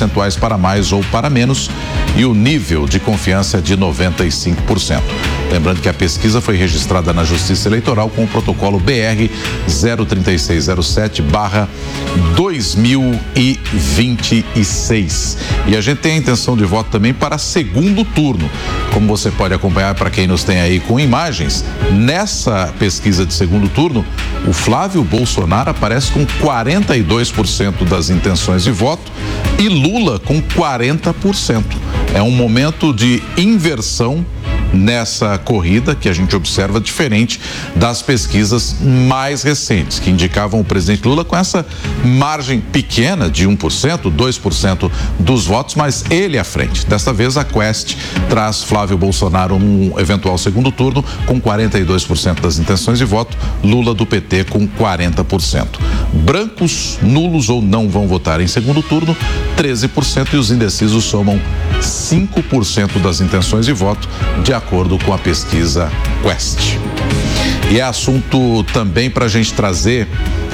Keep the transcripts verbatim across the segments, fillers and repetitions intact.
percentuais para mais ou para menos e o nível de confiança é de noventa e cinco por cento. Lembrando que a pesquisa foi registrada na Justiça Eleitoral com o protocolo B R zero três seis zero sete barra dois mil e vinte e seis. E a gente tem a intenção de voto também para segundo turno. Como você pode acompanhar, para quem nos tem aí com imagens, nessa pesquisa de segundo turno, o Flávio Bolsonaro aparece com quarenta e dois por cento das intenções de voto e Lula com quarenta por cento. É um momento de inversão nessa corrida que a gente observa diferente das pesquisas mais recentes, que indicavam o presidente Lula com essa margem pequena de um por cento, dois por cento dos votos, mas ele à frente. Desta vez a Quest traz Flávio Bolsonaro num eventual segundo turno com quarenta e dois por cento das intenções de voto, Lula do P T com quarenta por cento. Brancos, nulos ou não vão votar em segundo turno, treze por cento, e os indecisos somam cinco por cento das intenções de voto, de acordo com a pesquisa Quest. E é assunto também para a gente trazer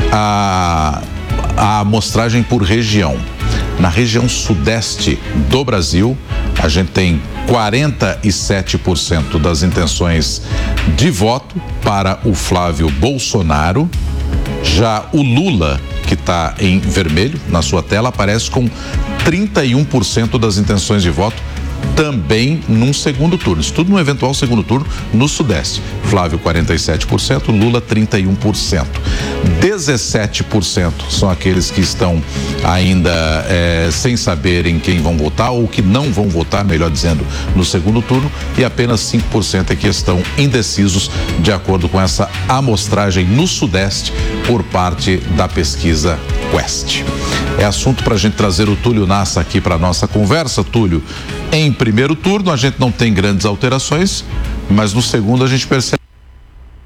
a, a amostragem por região. Na região sudeste do Brasil, a gente tem quarenta e sete por cento das intenções de voto para o Flávio Bolsonaro. Já o Lula, que está em vermelho na sua tela, aparece com trinta e um por cento das intenções de voto, também num segundo turno. Isso tudo no eventual segundo turno no Sudeste. Flávio, quarenta e sete por cento, Lula, trinta e um por cento. dezessete por cento são aqueles que estão ainda é, sem saber em quem vão votar ou que não vão votar, melhor dizendo, no segundo turno, e apenas cinco por cento é que estão indecisos, de acordo com essa amostragem no Sudeste por parte da pesquisa Quest. É assunto para a gente trazer o Túlio Nassa aqui para a nossa conversa. Túlio, em primeiro turno a gente não tem grandes alterações, mas no segundo a gente percebe